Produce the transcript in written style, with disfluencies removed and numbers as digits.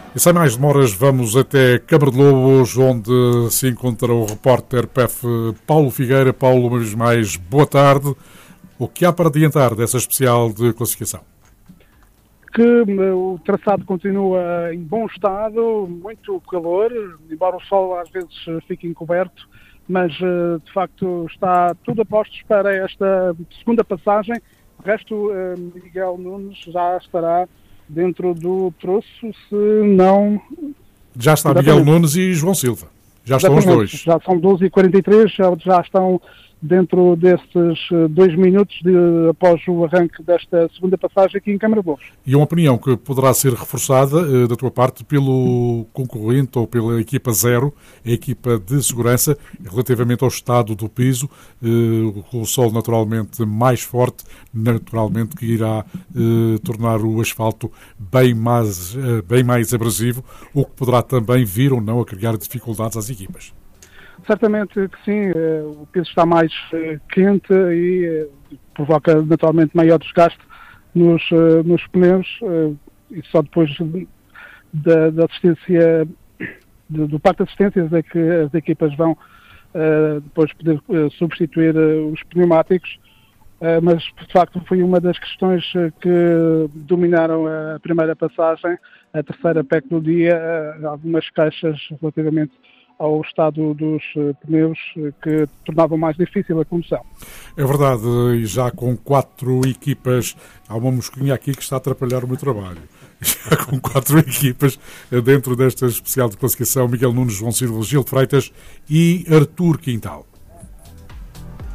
E sem mais demoras, vamos até Câmara de Lobos, onde se encontra o repórter PEF Paulo Figueira. Paulo, uma vez mais, boa tarde. O que há para adiantar dessa especial de classificação? Que o traçado continua em bom estado, muito calor, embora o sol às vezes fique encoberto, mas de facto está tudo a postos para esta segunda passagem. O resto, Miguel Nunes já estará dentro do troço, se não... Já está Miguel Nunes e João Silva. Já estão os dois. Já são 12h43, já estão dentro destes 2 minutos após o arranque desta segunda passagem aqui em Câmara de Lobos. E uma opinião que poderá ser reforçada da tua parte pelo concorrente ou pela equipa zero, a equipa de segurança, relativamente ao estado do piso, com o sol naturalmente mais forte, naturalmente que irá tornar o asfalto bem mais abrasivo, o que poderá também vir ou não a criar dificuldades às equipas. Certamente que sim, o piso está mais quente e provoca naturalmente maior desgaste nos pneus e só depois da assistência, do parque de assistências é que as equipas vão depois poder substituir os pneumáticos, mas de facto foi uma das questões que dominaram a primeira passagem, a terceira PEC do dia, algumas queixas relativamente ao estado dos pneus que tornavam mais difícil a condução. É verdade, e já com 4 equipas, há uma mosquinha aqui que está a atrapalhar o meu trabalho. Já com 4 equipas dentro desta especial de classificação, Miguel Nunes, João Silva, Gil Freitas e Artur Quintal.